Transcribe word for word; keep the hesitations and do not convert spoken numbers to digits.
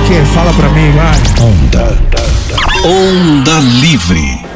que? Fala pra mim, vai. Onda. Onda Livre.